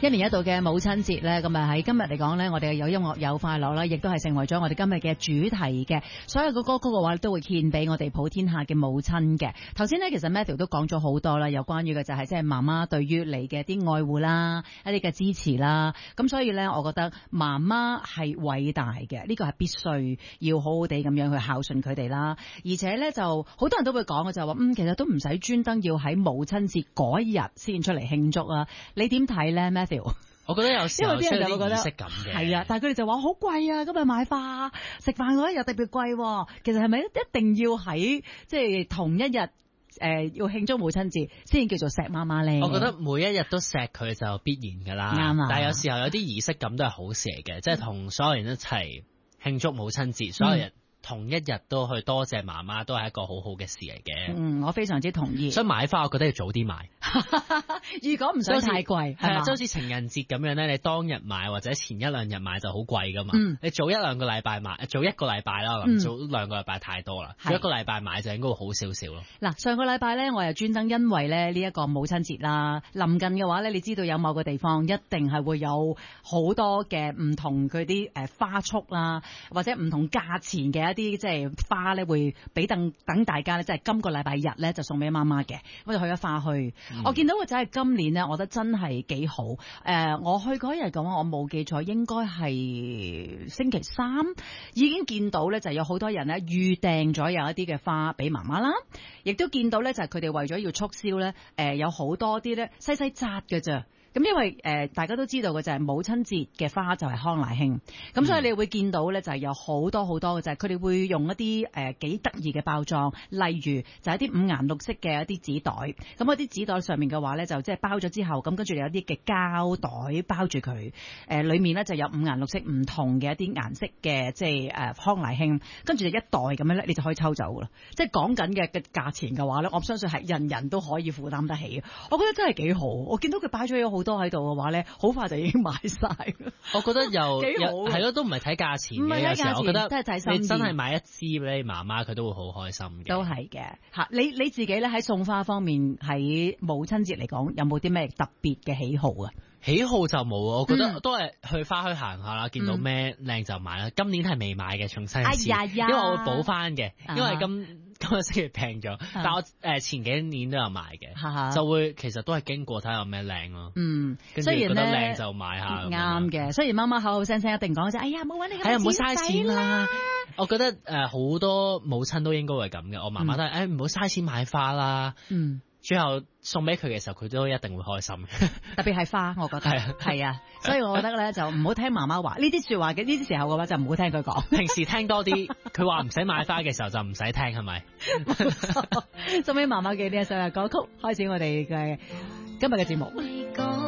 一年一度嘅母親節咧，咁啊喺今日嚟講咧，我哋有音樂有快樂啦，亦都係成為咗我哋今日嘅主題嘅。所有嘅歌曲嘅話都會獻俾我哋普天下嘅母親嘅。頭先咧，其實 Matthew 都講咗好多啦，有關於嘅就係即係媽媽對於你嘅啲愛護啦，一啲嘅支持啦。咁所以咧，我覺得媽媽係偉大嘅，呢個係必須要好好地咁樣去孝順佢哋啦。而且咧，就好多人都會講嘅就係話，其實都唔使專登要喺母親節嗰一日先出嚟慶祝啊。你點睇咧 Matthew？ 我覺得有時候因為啲人就會覺得儀式感嘅， 係啊，但係佢哋就話好貴啊，今日買花食飯嗰一日特別貴。其實係咪一定要喺即係同一日要慶祝母親節先叫做錫媽媽咧？ 我覺得每一日都錫佢就必然噶啦， 啱啊。 但係有時候有啲儀式感都係好事嚟嘅，即係同所有人一齊慶祝母親節，所有人同一日都去多謝媽媽，都係一個好好嘅事嚟嘅。 我非常之同意。 所以買花，我覺得要早啲買。 如果唔想太貴， 係啊，即係好似情人節咁樣咧，你當日買或者前一兩日買就好貴噶嘛。你早一兩個禮拜買，早一個禮拜啦，早兩個禮拜太多啦。早一個禮拜買就應該會好少少咯。嗱， 上個禮拜咧，我又專登因為咧呢一個母親節啦，臨近嘅話咧，你知道有某個地方一定係會有好多嘅唔同佢啲花束啦，或者唔同價錢嘅一啲即係花咧，會俾等大家咧，即係今個禮拜日咧就送俾媽媽嘅。我就去咗花墟。我見到個仔係今年咧，我覺得真係幾好。我去嗰日嘅話，我冇記錯，應該係星期三已經見到咧，就有好多人咧預訂咗有一啲嘅花俾媽媽啦，亦都見到咧就係佢哋為咗要促銷咧，有好多啲咧細細紮嘅啫。咁因為大家都知道嘅就係母親節嘅花就係康乃馨，咁所以你會見到咧就係有好多好多嘅就係佢哋會用一啲幾得意嘅包裝，例如就係一啲五顏六色嘅一啲紙袋，咁嗰啲紙袋上面嘅話咧就即係包咗之後，咁跟住有啲嘅膠袋包住佢，裡面咧就有五顏六色唔同嘅一啲顏色嘅即係康乃馨，跟住就一袋咁樣咧，你就可以抽走噶啦。即係講緊嘅價錢嘅話咧，我相信係人人都可以負擔得起。我覺得真係幾好，我見到佢擺咗有好多喺度嘅話咧，好快就已經買晒。 我覺得又幾好， 係咯，都唔係睇價錢嘅。有時候我覺得你真係買一支俾你媽媽，佢都會好開心嘅。 都係嘅嚇。你自己咧喺送花方面，喺母親節嚟講，有冇啲咩特別嘅喜好啊？ 喜好就冇，我覺得都係去花墟行下啦，見到咩靚就買啦。今年係未買嘅，重新一次，因為我會補翻嘅，因為今個星期平咗。但我前幾年都有買嘅，就會其實都係經過睇下有咩靚咯。雖然覺得靚就買下。 啱嘅，雖然媽媽口口聲聲一定講就，哎呀冇揾你咁唔好嘥錢啦。我覺得好多母親都應該會咁嘅，我媽媽都係唔好嘥錢買花啦。最後送俾佢嘅時候，佢都一定會開心。 特別係花，我覺得係啊，所以我覺得咧就唔好聽媽媽話呢啲説話嘅，呢啲時候嘅話就唔好聽佢講。 平時聽多啲，佢話唔使買花嘅時候就唔使聽，係咪？ 送俾媽媽嘅呢一首歌曲，開始我哋嘅今日嘅節目。